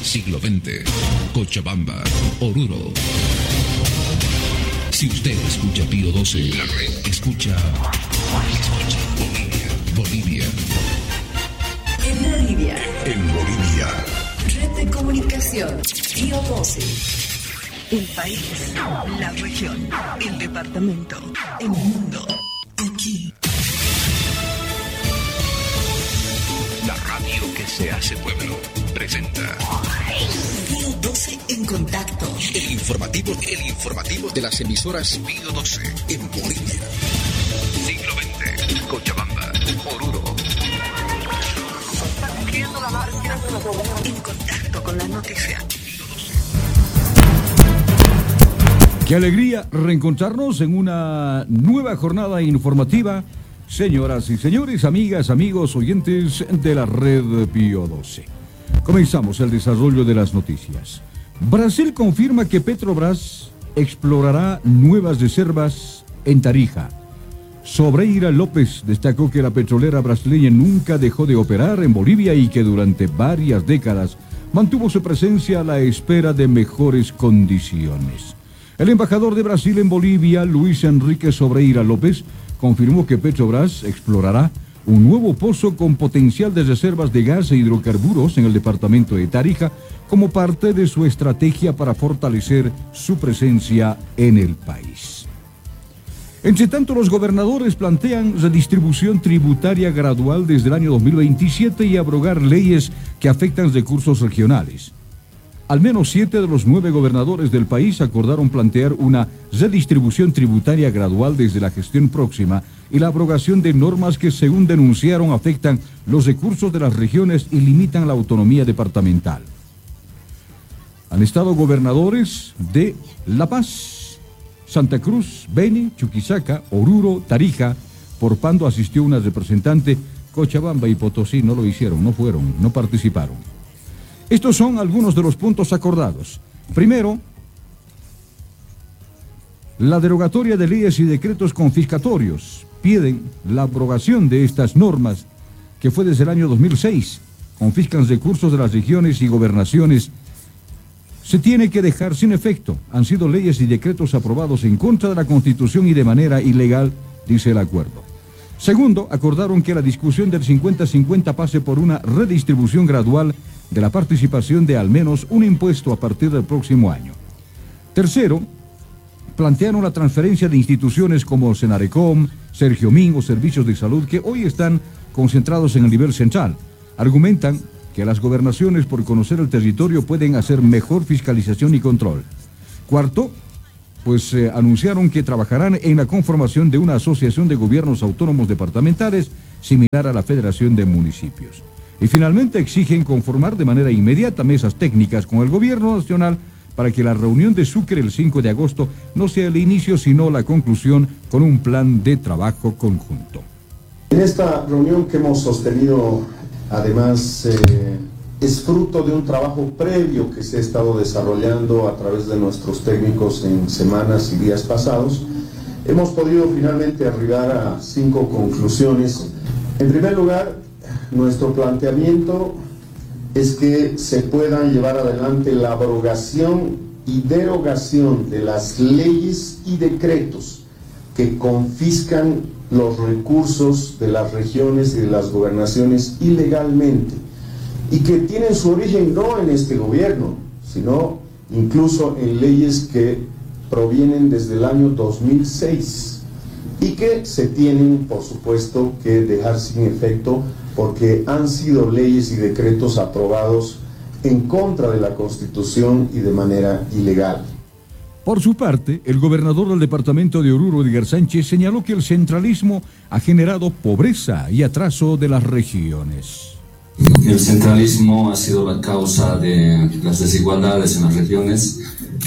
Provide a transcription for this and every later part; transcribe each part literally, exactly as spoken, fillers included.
Siglo veinte, Cochabamba, Oruro. Si usted escucha Pío doce, la red escucha, escucha Bolivia, Bolivia. En Bolivia. En Bolivia. Red de comunicación, Pío doce. El país, la región, el departamento, el mundo, aquí. La radio que se hace pueblo presenta Pío doce en contacto. el informativo, el informativo de las emisoras Pío doce en Bolivia. Siglo veinte, Cochabamba, Oruro. En contacto con la noticia. Qué alegría reencontrarnos en una nueva jornada informativa. Señoras y señores, amigas, amigos, oyentes de la red Pío doce. Comenzamos el desarrollo de las noticias. Brasil confirma que Petrobras explorará nuevas reservas en Tarija. Sobreira López destacó que la petrolera brasileña nunca dejó de operar en Bolivia y que durante varias décadas mantuvo su presencia a la espera de mejores condiciones. El embajador de Brasil en Bolivia, Luis Enrique Sobreira López, confirmó que Petrobras explorará un nuevo pozo con potencial de reservas de gas e hidrocarburos en el departamento de Tarija como parte de su estrategia para fortalecer su presencia en el país. Entre tanto, los gobernadores plantean redistribución tributaria gradual desde el año dos mil veintisiete y abrogar leyes que afectan recursos regionales. Al menos siete de los nueve gobernadores del país acordaron plantear una redistribución tributaria gradual desde la gestión próxima y la abrogación de normas que, según denunciaron, afectan los recursos de las regiones y limitan la autonomía departamental. Han estado gobernadores de La Paz, Santa Cruz, Beni, Chuquisaca, Oruro, Tarija. Por Pando asistió una representante. Cochabamba y Potosí no lo hicieron, no fueron, no participaron. Estos son algunos de los puntos acordados. Primero, la derogatoria de leyes y decretos confiscatorios. Piden la abrogación de estas normas, que fue desde el año dos mil seis. Confiscan recursos de las regiones y gobernaciones. Se tiene que dejar sin efecto. Han sido leyes y decretos aprobados en contra de la Constitución y de manera ilegal, dice el acuerdo. Segundo, acordaron que la discusión del cincuenta cincuenta pase por una redistribución gradual de la participación de al menos un impuesto a partir del próximo año. Tercero, plantearon la transferencia de instituciones como Senarecom, Sergio Min o servicios de salud que hoy están concentrados en el nivel central. Argumentan que las gobernaciones, por conocer el territorio, pueden hacer mejor fiscalización y control. Cuarto, pues eh, anunciaron que trabajarán en la conformación de una asociación de gobiernos autónomos departamentales similar a la Federación de Municipios. Y finalmente exigen conformar de manera inmediata mesas técnicas con el gobierno nacional para que la reunión de Sucre el cinco de agosto no sea el inicio, sino la conclusión con un plan de trabajo conjunto. En esta reunión que hemos sostenido, además, eh, es fruto de un trabajo previo que se ha estado desarrollando a través de nuestros técnicos en semanas y días pasados. Hemos podido finalmente arribar a cinco conclusiones. En primer lugar, nuestro planteamiento es que se puedan llevar adelante la abrogación y derogación de las leyes y decretos que confiscan los recursos de las regiones y de las gobernaciones ilegalmente y que tienen su origen no en este gobierno, sino incluso en leyes que provienen desde el año dos mil seis y que se tienen, por supuesto, que dejar sin efecto porque han sido leyes y decretos aprobados en contra de la Constitución y de manera ilegal. Por su parte, el gobernador del departamento de Oruro, Edgar Sánchez, señaló que el centralismo ha generado pobreza y atraso de las regiones. El centralismo ha sido la causa de las desigualdades en las regiones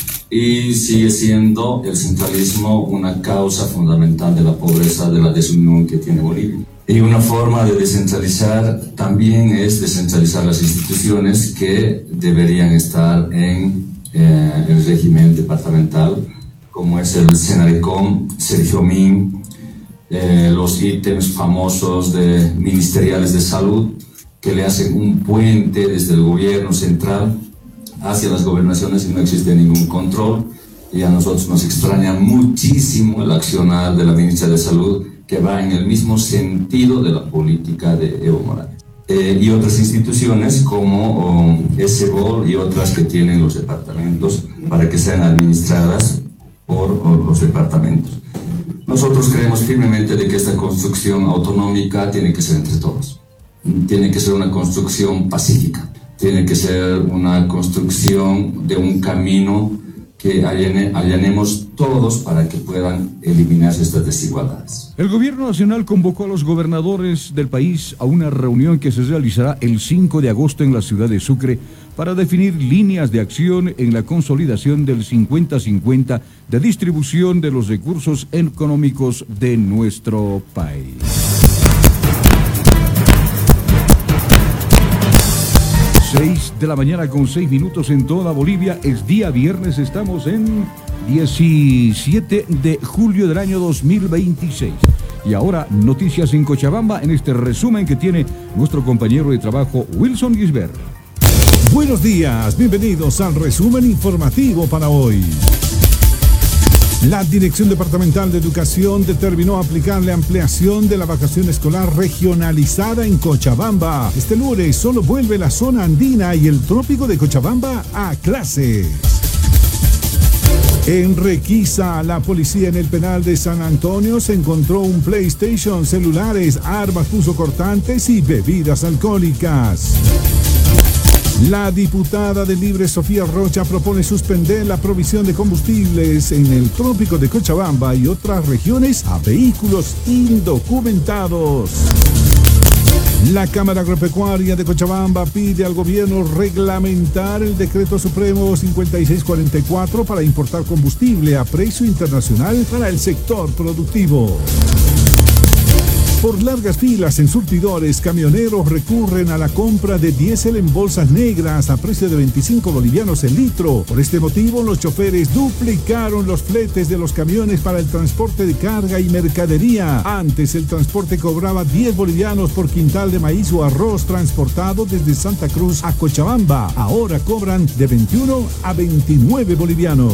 y sigue siendo el centralismo una causa fundamental de la pobreza, de la desunión que tiene Bolivia. Y una forma de descentralizar también es descentralizar las instituciones que deberían estar en eh, el régimen departamental, como es el Senarecom, Sergio Min, eh, los ítems famosos de ministeriales de salud, que le hacen un puente desde el gobierno central hacia las gobernaciones y no existe ningún control. Y a nosotros nos extraña muchísimo el accionar de la ministra de Salud, que va en el mismo sentido de la política de Evo Morales. Eh, y otras instituciones como oh, S B O L y otras que tienen los departamentos para que sean administradas por oh, los departamentos. Nosotros creemos firmemente de que esta construcción autonómica tiene que ser entre todos. Tiene que ser una construcción pacífica. Tiene que ser una construcción de un camino que allane, allanemos todos para que puedan eliminarse estas desigualdades. El gobierno nacional convocó a los gobernadores del país a una reunión que se realizará el cinco de agosto en la ciudad de Sucre para definir líneas de acción en la consolidación del cincuenta cincuenta de distribución de los recursos económicos de nuestro país. seis de la mañana con seis minutos en toda Bolivia. Es día viernes, estamos en diecisiete de julio del año dos mil veintiséis. Y ahora, noticias en Cochabamba en este resumen que tiene nuestro compañero de trabajo Wilson Gisbert. Buenos días, bienvenidos al resumen informativo para hoy. La Dirección Departamental de Educación determinó aplicar la ampliación de la vacación escolar regionalizada en Cochabamba. Este lunes solo vuelve la zona andina y el trópico de Cochabamba a clases. En Requisa, la policía en el penal de San Antonio se encontró un PlayStation, celulares, armas punzocortantes y bebidas alcohólicas. La diputada de Libre Sofía Rocha propone suspender la provisión de combustibles en el trópico de Cochabamba y otras regiones a vehículos indocumentados. La Cámara Agropecuaria de Cochabamba pide al gobierno reglamentar el Decreto Supremo cincuenta y seis cuarenta y cuatro para importar combustible a precio internacional para el sector productivo. Por largas filas en surtidores, camioneros recurren a la compra de diésel en bolsas negras a precio de veinticinco bolivianos el litro. Por este motivo, los choferes duplicaron los fletes de los camiones para el transporte de carga y mercadería. Antes, el transporte cobraba diez bolivianos por quintal de maíz o arroz transportado desde Santa Cruz a Cochabamba. Ahora cobran de veintiuno a veintinueve bolivianos.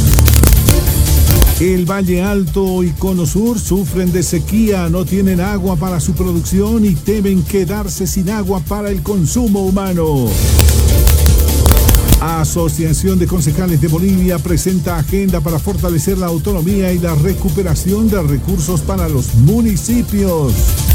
El Valle Alto y Cono Sur sufren de sequía, no tienen agua para su producción y temen quedarse sin agua para el consumo humano. Asociación de Concejales de Bolivia presenta agenda para fortalecer la autonomía y la recuperación de recursos para los municipios.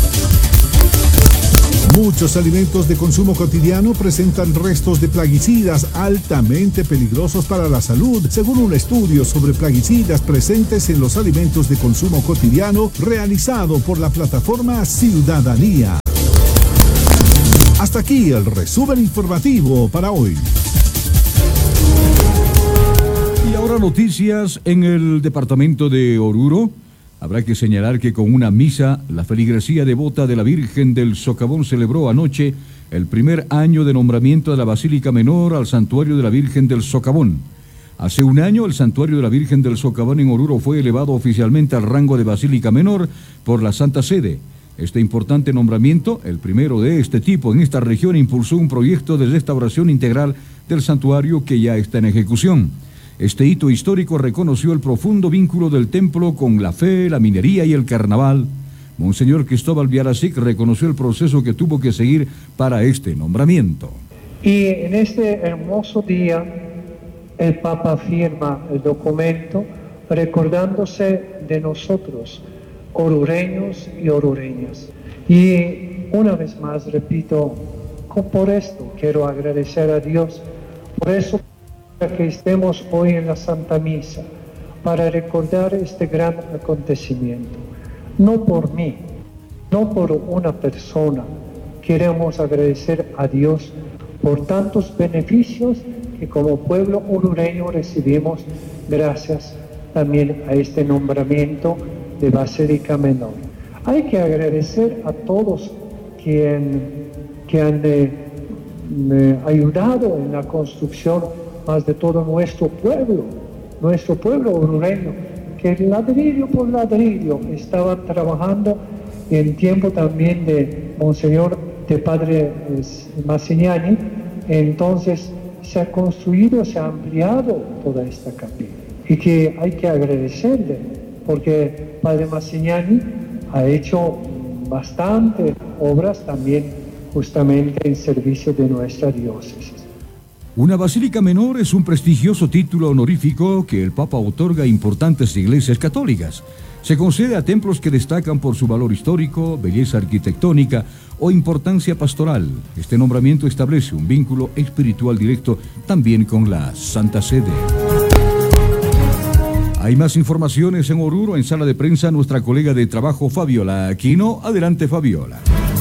Muchos alimentos de consumo cotidiano presentan restos de plaguicidas altamente peligrosos para la salud, según un estudio sobre plaguicidas presentes en los alimentos de consumo cotidiano realizado por la plataforma Ciudadanía. Hasta aquí el resumen informativo para hoy. Y ahora noticias en el departamento de Oruro. Habrá que señalar que con una misa, la feligresía devota de la Virgen del Socavón celebró anoche el primer año de nombramiento de la Basílica Menor al Santuario de la Virgen del Socavón. Hace un año, el Santuario de la Virgen del Socavón en Oruro fue elevado oficialmente al rango de Basílica Menor por la Santa Sede. Este importante nombramiento, el primero de este tipo en esta región, impulsó un proyecto de restauración integral del santuario que ya está en ejecución. Este hito histórico reconoció el profundo vínculo del templo con la fe, la minería y el carnaval. Monseñor Cristóbal Viaracic reconoció el proceso que tuvo que seguir para este nombramiento. Y en este hermoso día, el Papa firma el documento recordándose de nosotros, orureños y orureñas. Y una vez más, repito, por esto quiero agradecer a Dios, por eso que estemos hoy en la Santa Misa, para recordar este gran acontecimiento. No por mí, no por una persona, queremos agradecer a Dios por tantos beneficios que como pueblo orureño recibimos gracias también a este nombramiento de Basílica Menor. Hay que agradecer a todos quien, que han eh, eh, ayudado en la construcción más de todo nuestro pueblo, nuestro pueblo orureño, que ladrillo por ladrillo estaba trabajando en tiempo también de Monseñor, de Padre eh, Massignani. Entonces se ha construido, se ha ampliado toda esta capilla y que hay que agradecerle porque Padre Massignani ha hecho bastantes obras también justamente en servicio de nuestra diócesis. Una basílica menor es un prestigioso título honorífico que el Papa otorga a importantes iglesias católicas. Se concede a templos que destacan por su valor histórico, belleza arquitectónica o importancia pastoral. Este nombramiento establece un vínculo espiritual directo también con la Santa Sede. Hay más informaciones en Oruro, en sala de prensa, nuestra colega de trabajo Fabiola Aquino. Adelante, Fabiola.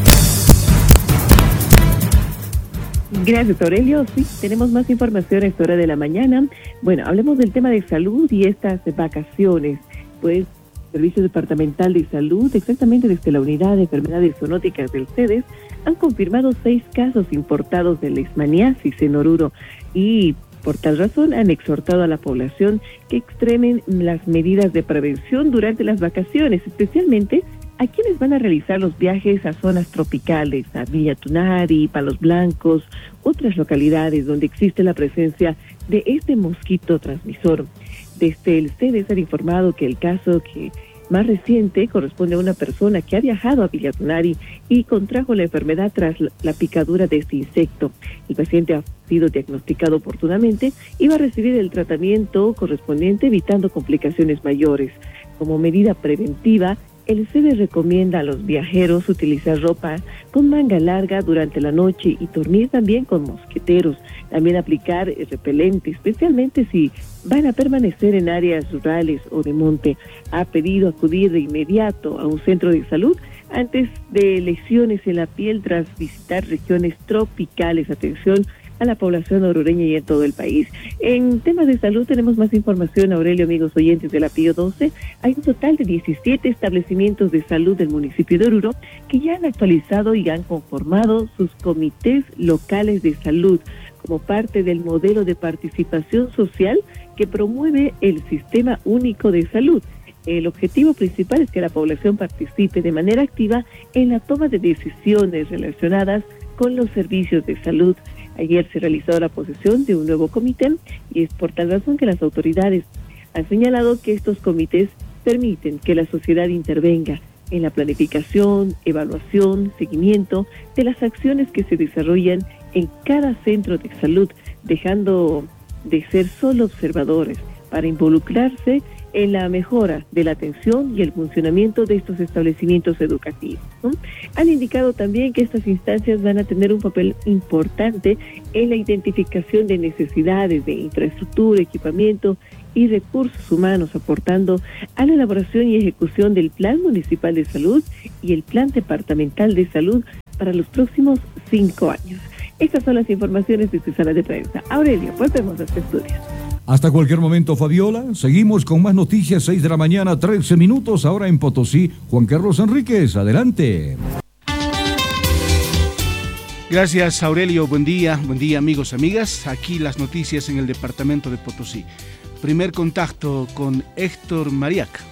Gracias, Aurelio. Sí, tenemos más información a esta hora de la mañana. Bueno, hablemos del tema de salud y estas vacaciones. Pues, el Servicio Departamental de Salud, exactamente desde la Unidad de Enfermedades Zoonóticas del CEDES, han confirmado seis casos importados de leishmaniasis en Oruro y, por tal razón, han exhortado a la población que extremen las medidas de prevención durante las vacaciones, especialmente a quienes van a realizar los viajes a zonas tropicales, a Villa Tunari, Palos Blancos, otras localidades donde existe la presencia de este mosquito transmisor. Desde el CEDES han informado que el caso que más reciente corresponde a una persona que ha viajado a Villa Tunari y contrajo la enfermedad tras la picadura de este insecto. El paciente ha sido diagnosticado oportunamente y va a recibir el tratamiento correspondiente evitando complicaciones mayores. Como medida preventiva, el CEDES recomienda a los viajeros utilizar ropa con manga larga durante la noche y dormir también con mosquiteros. También aplicar repelente, especialmente si van a permanecer en áreas rurales o de monte. Ha pedido acudir de inmediato a un centro de salud antes de lesiones en la piel tras visitar regiones tropicales. Atención a la población orureña y en todo el país. En temas de salud tenemos más información, Aurelio, amigos oyentes de la Pío doce. Hay un total de diecisiete establecimientos de salud del municipio de Oruro que ya han actualizado y han conformado sus comités locales de salud como parte del modelo de participación social que promueve el Sistema Único de Salud. El objetivo principal es que la población participe de manera activa en la toma de decisiones relacionadas con los servicios de salud. Ayer se realizó la posesión de un nuevo comité y es por tal razón que las autoridades han señalado que estos comités permiten que la sociedad intervenga en la planificación, evaluación, seguimiento de las acciones que se desarrollan en cada centro de salud, dejando de ser solo observadores para involucrarse en la mejora de la atención y el funcionamiento de estos establecimientos educativos, ¿no? Han indicado también que estas instancias van a tener un papel importante en la identificación de necesidades de infraestructura, equipamiento y recursos humanos, aportando a la elaboración y ejecución del Plan Municipal de Salud y el Plan Departamental de Salud para los próximos cinco años. Estas son las informaciones de su sala de prensa. Aurelio, volvemos a este estudio. Hasta cualquier momento, Fabiola. Seguimos con más noticias, seis de la mañana, trece minutos, ahora en Potosí. Juan Carlos Enríquez, adelante. Gracias, Aurelio. Buen día, buen día, amigos, amigas. Aquí las noticias en el departamento de Potosí. Primer contacto con Héctor Mariac.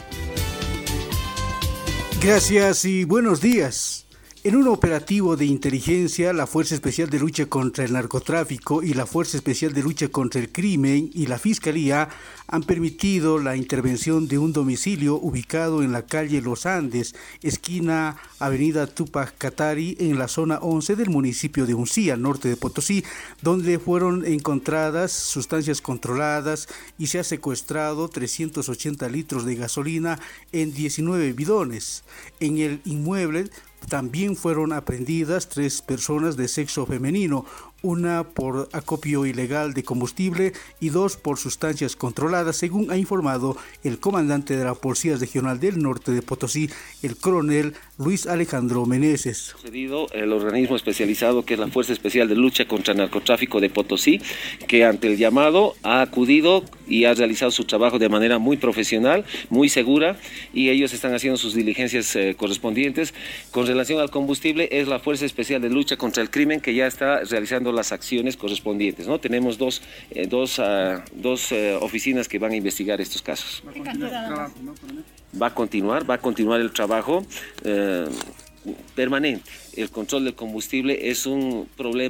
Gracias y buenos días. En un operativo de inteligencia, la Fuerza Especial de Lucha contra el Narcotráfico y la Fuerza Especial de Lucha contra el Crimen y la Fiscalía han permitido la intervención de un domicilio ubicado en la calle Los Andes, esquina Avenida Túpac Katari, en la zona once del municipio de Uncía, norte de Potosí, donde fueron encontradas sustancias controladas y se ha secuestrado trescientos ochenta litros de gasolina en diecinueve bidones. En el inmueble también fueron aprehendidas tres personas de sexo femenino, una por acopio ilegal de combustible y dos por sustancias controladas, según ha informado el comandante de la Policía Regional del Norte de Potosí, el coronel Luis Alejandro Meneses. El organismo especializado que es la Fuerza Especial de Lucha contra el Narcotráfico de Potosí, que ante el llamado ha acudido y ha realizado su trabajo de manera muy profesional, muy segura, y ellos están haciendo sus diligencias eh, correspondientes. Con relación al combustible, es la Fuerza Especial de Lucha contra el Crimen que ya está realizando las acciones correspondientes, ¿no? Tenemos dos, eh, dos, uh, dos uh, oficinas que van a investigar estos casos. Va a continuar, va a continuar el trabajo eh, permanente. El control del combustible es un problema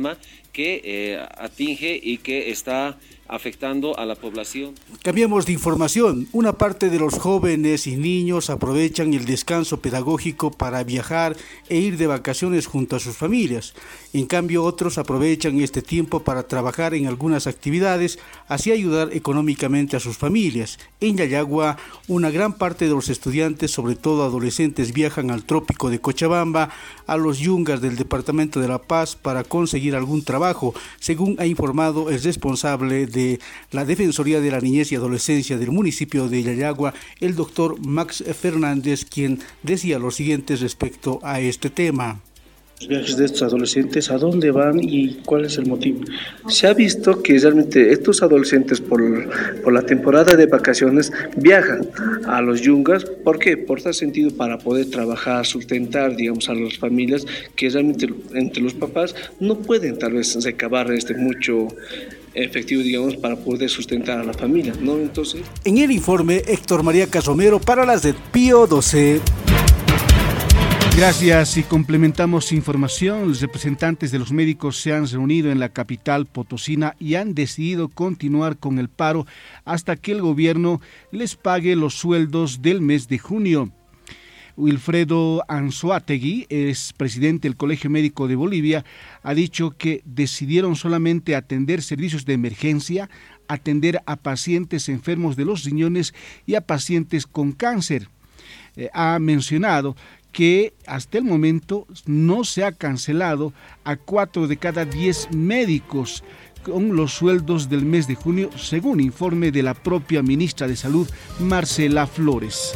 que eh, atinge y que está afectando a la población. Cambiamos de información. Una parte de los jóvenes y niños aprovechan el descanso pedagógico para viajar e ir de vacaciones junto a sus familias. En cambio, otros aprovechan este tiempo para trabajar en algunas actividades, así ayudar económicamente a sus familias. En Yayagua, una gran parte de los estudiantes, sobre todo adolescentes, viajan al trópico de Cochabamba, a los yungas del departamento de La Paz para conseguir algún trabajo, según ha informado el responsable de de la Defensoría de la Niñez y Adolescencia del municipio de Yayagua, el doctor Max Fernández, quien decía lo siguiente respecto a este tema. Los viajes de estos adolescentes, ¿a dónde van y cuál es el motivo? Se ha visto que realmente estos adolescentes por, por la temporada de vacaciones viajan a los yungas. ¿Por qué? Por tal sentido, para poder trabajar, sustentar, digamos, a las familias que realmente entre los papás no pueden tal vez recabar este mucho efectivo, digamos, para poder sustentar a la familia, ¿no? Entonces, en el informe, Héctor María Casomero para las de Pío doce. Gracias, y complementamos información. Los representantes de los médicos se han reunido en la capital potosina y han decidido continuar con el paro hasta que el gobierno les pague los sueldos del mes de junio. Wilfredo Anzoátegui, es presidente del Colegio Médico de Bolivia, ha dicho que decidieron solamente atender servicios de emergencia, atender a pacientes enfermos de los riñones y a pacientes con cáncer. Eh, ha mencionado que hasta el momento no se ha cancelado a cuatro de cada diez médicos con los sueldos del mes de junio, según informe de la propia ministra de Salud, Marcela Flores.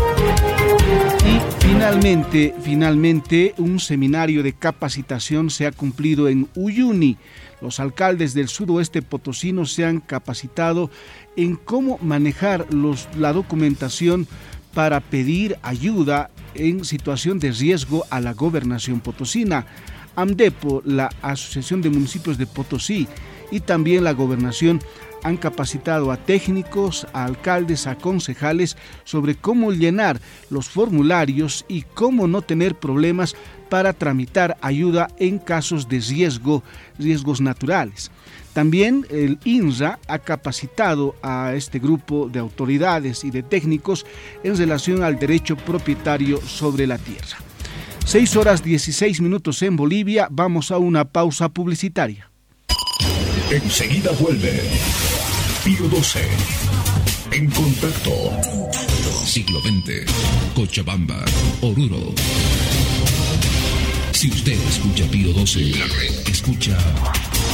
Y finalmente, finalmente, un seminario de capacitación se ha cumplido en Uyuni. Los alcaldes del sudoeste potosino se han capacitado en cómo manejar los, la documentación para pedir ayuda en situación de riesgo a la gobernación potosina. AMDEPO, la Asociación de Municipios de Potosí, y también la gobernación han capacitado a técnicos, a alcaldes, a concejales sobre cómo llenar los formularios y cómo no tener problemas para tramitar ayuda en casos de riesgo, riesgos naturales. También el INRA ha capacitado a este grupo de autoridades y de técnicos en relación al derecho propietario sobre la tierra. seis horas dieciséis minutos en Bolivia, vamos a una pausa publicitaria. Enseguida vuelve Pío doce. En contacto. Siglo veinte. Cochabamba, Oruro. Si usted escucha Pío doce, la red escucha